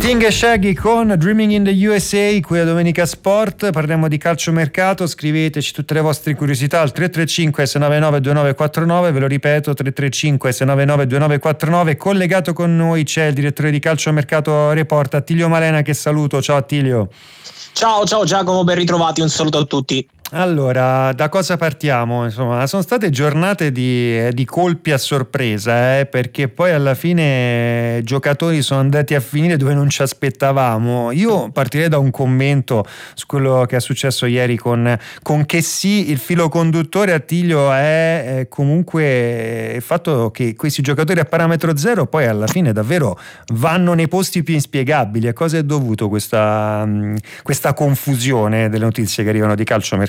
Sting e Shaggy con Dreaming in the USA, qui a Domenica Sport. Parliamo di calciomercato, scriveteci tutte le vostre curiosità al 335 699 2949, ve lo ripeto 335 699 2949. Collegato con noi c'è il direttore di Calciomercato Report, Attilio Malena, che saluto. Ciao Attilio. Ciao Giacomo, ben ritrovati, un saluto a tutti. Allora, da cosa partiamo? Insomma, sono state giornate di colpi a sorpresa, perché poi alla fine giocatori sono andati a finire dove non ci aspettavamo. Io partirei da un commento su quello che è successo ieri con Kessy. Il filo conduttore, Attilio, è comunque il fatto che questi giocatori a parametro zero poi alla fine davvero vanno nei posti più inspiegabili. A cosa è dovuto questa confusione delle notizie che arrivano di calciomercato?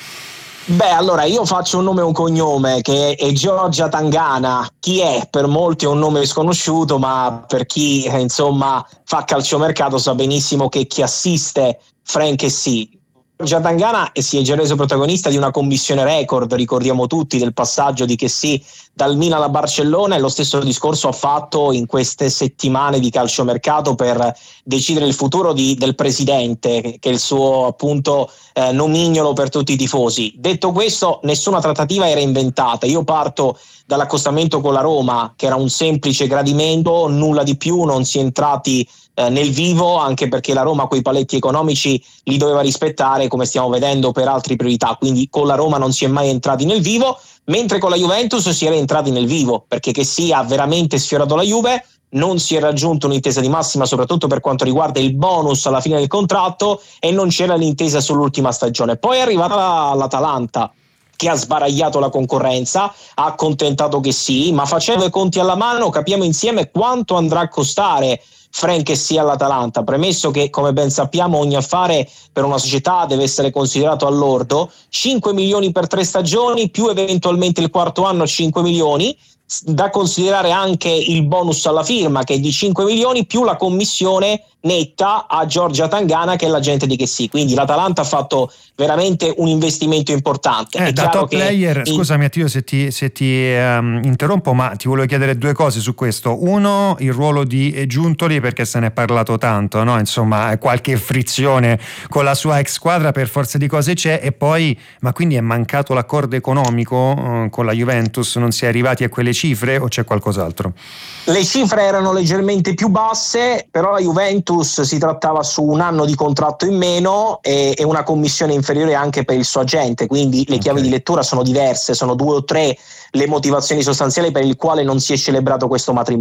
Beh, allora io faccio un nome e un cognome, che è Giorgia Tangana. Chi è? Per molti è un nome sconosciuto, ma per chi insomma fa calciomercato sa benissimo che chi assiste Frank Kessy. Giorgia Tangana si è già reso protagonista di una commissione record, ricordiamo tutti, del passaggio di Kessy dal Milan alla Barcellona, e lo stesso discorso ha fatto in queste settimane di calciomercato per decidere il futuro del presidente, che è il suo appunto nomignolo per tutti i tifosi. Detto questo, nessuna trattativa era inventata. Io parto dall'accostamento con la Roma, che era un semplice gradimento, nulla di più, non si è entrati nel vivo, anche perché la Roma quei paletti economici li doveva rispettare, come stiamo vedendo, per altre priorità. Quindi con la Roma non si è mai entrati nel vivo, mentre con la Juventus si era entrati nel vivo, perché Kessy ha veramente sfiorato la Juve. Non si è raggiunto un'intesa di massima, soprattutto per quanto riguarda il bonus alla fine del contratto, e non c'era l'intesa sull'ultima stagione. Poi è arrivata l'Atalanta, che ha sbaragliato la concorrenza, ha accontentato Kessy, ma facendo i conti alla mano capiamo insieme quanto andrà a costare Frank Kessy all'Atalanta, premesso che, come ben sappiamo, ogni affare per una società deve essere considerato al lordo. 5 milioni per 3 stagioni, più eventualmente il quarto anno 5 milioni, da considerare anche il bonus alla firma, che è di 5 milioni, più la commissione netta a Giorgia Tangana, che è l'agente di Kessy. Quindi l'Atalanta ha fatto veramente un investimento importante. È da chiaro top player, scusami Attilio se ti interrompo, ma ti volevo chiedere due cose su questo. Uno, il ruolo di Giuntoli, perché se ne è parlato tanto, no? Insomma, qualche frizione con la sua ex squadra per forza di cose c'è. E poi, ma quindi è mancato l'accordo economico con la Juventus? Non si è arrivati a quelle cifre o c'è qualcos'altro? Le cifre erano leggermente più basse, però la Juventus si trattava su un anno di contratto in meno e una commissione inferiore anche per il suo agente, quindi le chiavi di lettura sono diverse, sono 2 o 3 le motivazioni sostanziali per il quale non si è celebrato questo matrimonio.